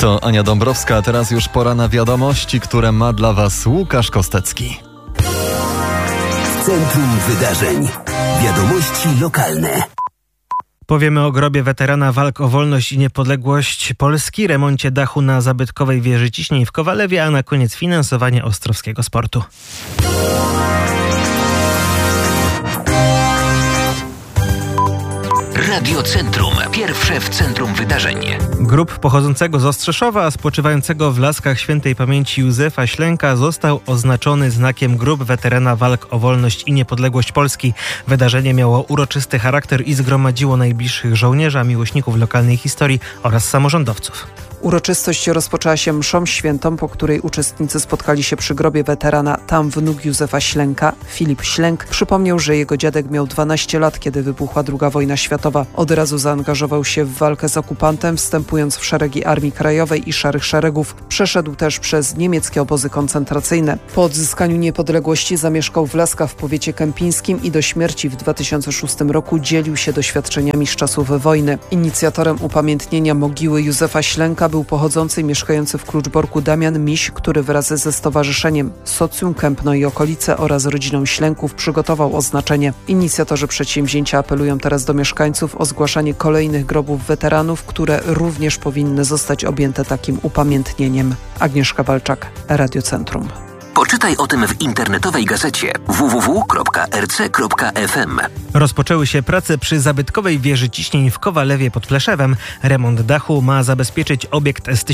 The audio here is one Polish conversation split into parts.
To Ania Dąbrowska, a teraz już pora na wiadomości, które ma dla Was Łukasz Kostecki. W centrum wydarzeń. Wiadomości lokalne. Powiemy o grobie weterana walk o wolność i niepodległość Polski, remoncie dachu na zabytkowej wieży ciśnień w Kowalewie, a na koniec finansowanie ostrowskiego sportu. Radio Centrum. Pierwsze w centrum wydarzeń. Grób pochodzącego z Ostrzeszowa, a spoczywającego w Laskach świętej pamięci Józefa Ślęka został oznaczony znakiem Grób Weterana Walk o Wolność i Niepodległość Polski. Wydarzenie miało uroczysty charakter i zgromadziło najbliższych żołnierza, miłośników lokalnej historii oraz samorządowców. Uroczystość rozpoczęła się mszą świętą, po której uczestnicy spotkali się przy grobie weterana. Tam wnuk Józefa Ślęka, Filip Ślęk, przypomniał, że jego dziadek miał 12 lat, kiedy wybuchła II wojna światowa. Od razu zaangażował się w walkę z okupantem, wstępując w szeregi Armii Krajowej i Szarych Szeregów. Przeszedł też przez niemieckie obozy koncentracyjne. Po odzyskaniu niepodległości zamieszkał w Laskach w powiecie kępińskim i do śmierci w 2006 roku dzielił się doświadczeniami z czasów wojny. Inicjatorem upamiętnienia mogiły Józefa Ślęka był pochodzący i mieszkający w Kluczborku Damian Miś, który wraz ze stowarzyszeniem Socjum Kępno i okolice oraz rodziną Ślęków przygotował oznaczenie. Inicjatorzy przedsięwzięcia apelują teraz do mieszkańców o zgłaszanie kolejnych grobów weteranów, które również powinny zostać objęte takim upamiętnieniem. Agnieszka Walczak, Radio Centrum. Poczytaj o tym w internetowej gazecie www.rc.fm. Rozpoczęły się prace przy zabytkowej wieży ciśnień w Kowalewie pod Pleszewem. Remont dachu ma zabezpieczyć obiekt z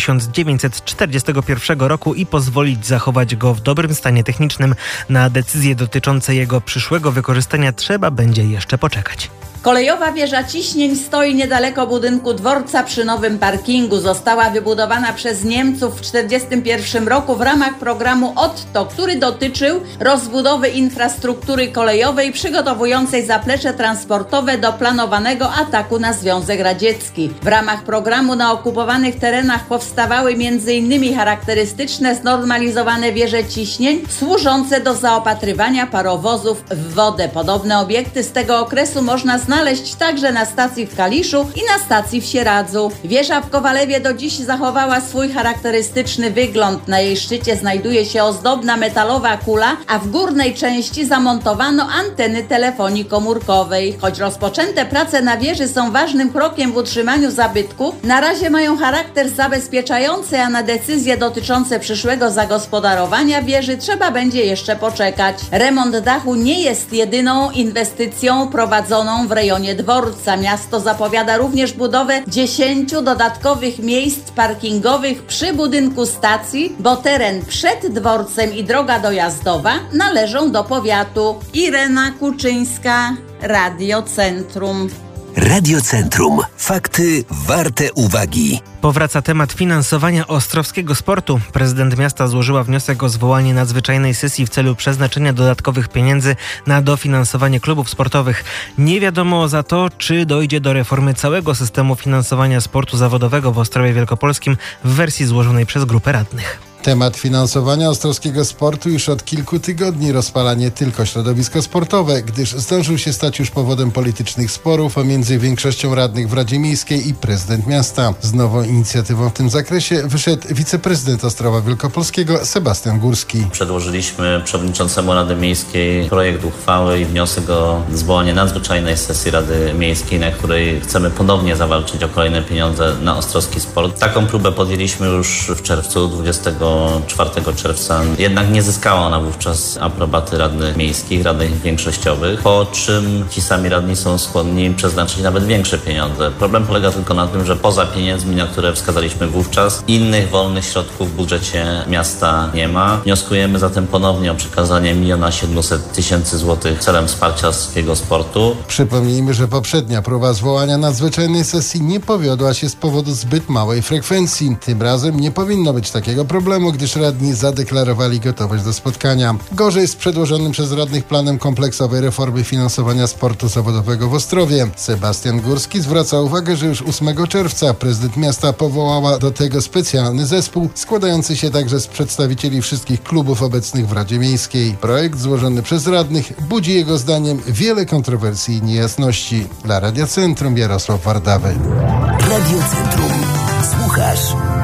1941 roku i pozwolić zachować go w dobrym stanie technicznym. Na decyzje dotyczące jego przyszłego wykorzystania trzeba będzie jeszcze poczekać. Kolejowa wieża ciśnień stoi niedaleko budynku dworca przy nowym parkingu. Została wybudowana przez Niemców w 1941 roku w ramach programu Otto, który dotyczył rozbudowy infrastruktury kolejowej przygotowującej zaplecze transportowe do planowanego ataku na Związek Radziecki. W ramach programu na okupowanych terenach powstawały m.in. charakterystyczne znormalizowane wieże ciśnień służące do zaopatrywania parowozów w wodę. Podobne obiekty z tego okresu można znaleźć także na stacji w Kaliszu i na stacji w Sieradzu. Wieża w Kowalewie do dziś zachowała swój charakterystyczny wygląd. Na jej szczycie znajduje się ozdobna metalowa kula, a w górnej części zamontowano anteny telefonii komórkowej. Choć rozpoczęte prace na wieży są ważnym krokiem w utrzymaniu zabytku, na razie mają charakter zabezpieczający, a na decyzje dotyczące przyszłego zagospodarowania wieży trzeba będzie jeszcze poczekać. Remont dachu nie jest jedyną inwestycją prowadzoną w rejonie dworca. Miasto zapowiada również budowę 10 dodatkowych miejsc parkingowych przy budynku stacji, bo teren przed dworcem i droga dojazdowa należą do powiatu. Irena Kuczyńska, Radio Centrum. Radio Centrum. Fakty warte uwagi. Powraca temat finansowania ostrowskiego sportu. Prezydent miasta złożyła wniosek o zwołanie nadzwyczajnej sesji w celu przeznaczenia dodatkowych pieniędzy na dofinansowanie klubów sportowych. Nie wiadomo za to, czy dojdzie do reformy całego systemu finansowania sportu zawodowego w Ostrowie Wielkopolskim w wersji złożonej przez grupę radnych. Temat finansowania ostrowskiego sportu już od kilku tygodni rozpala nie tylko środowisko sportowe, gdyż zdążył się stać już powodem politycznych sporów pomiędzy większością radnych w Radzie Miejskiej i prezydent miasta. Z nową inicjatywą w tym zakresie wyszedł wiceprezydent Ostrowa Wielkopolskiego Sebastian Górski. Przedłożyliśmy przewodniczącemu Rady Miejskiej projekt uchwały i wniosek o zwołanie nadzwyczajnej sesji Rady Miejskiej, na której chcemy ponownie zawalczyć o kolejne pieniądze na ostrowski sport. Taką próbę podjęliśmy już w czerwcu, 24 czerwca. Jednak nie zyskała ona wówczas aprobaty radnych miejskich, radnych większościowych, po czym ci sami radni są skłonni przeznaczyć nawet większe pieniądze. Problem polega tylko na tym, że poza pieniędzmi, na które wskazaliśmy wówczas, innych wolnych środków w budżecie miasta nie ma. Wnioskujemy zatem ponownie o przekazanie 1 700 000 złotych celem wsparcia ostrowskiego sportu. Przypomnijmy, że poprzednia próba zwołania nadzwyczajnej sesji nie powiodła się z powodu zbyt małej frekwencji. Tym razem nie powinno być takiego problemu, gdyż radni zadeklarowali gotowość do spotkania. Gorzej z przedłożonym przez radnych planem kompleksowej reformy finansowania sportu zawodowego w Ostrowie. Sebastian Górski zwraca uwagę, że już 8 czerwca prezydent miasta powołała do tego specjalny zespół, składający się także z przedstawicieli wszystkich klubów obecnych w Radzie Miejskiej. Projekt złożony przez radnych budzi jego zdaniem wiele kontrowersji i niejasności. Dla Radia Centrum Jarosław Wardawy. Radio Centrum. Słuchasz, więc wiesz.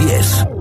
wiesz.